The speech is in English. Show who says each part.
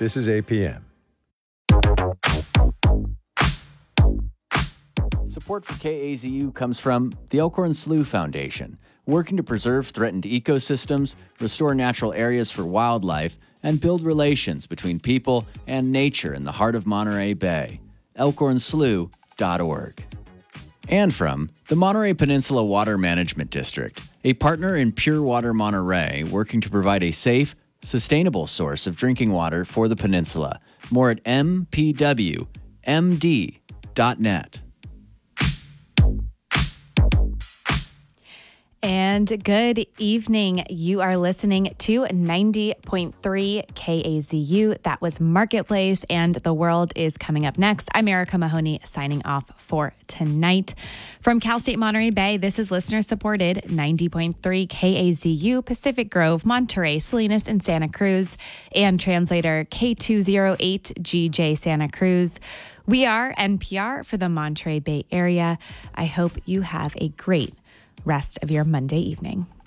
Speaker 1: This is APM.
Speaker 2: Support for KAZU comes from the Elkhorn Slough Foundation, working to preserve threatened ecosystems, restore natural areas for wildlife, and build relations between people and nature in the heart of Monterey Bay. elkhornslough.org. And from the Monterey Peninsula Water Management District, a partner in Pure Water Monterey, working to provide a safe, sustainable source of drinking water for the peninsula. More at mpwmd.net.
Speaker 3: And good evening. You are listening to 90.3 KAZU. That was Marketplace, and The World is coming up next. I'm Erica Mahoney signing off for tonight. From Cal State Monterey Bay, this is listener-supported 90.3 KAZU, Pacific Grove, Monterey, Salinas, and Santa Cruz, and translator K208GJ Santa Cruz. We are NPR for the Monterey Bay area. I hope you have a great rest of your Monday evening.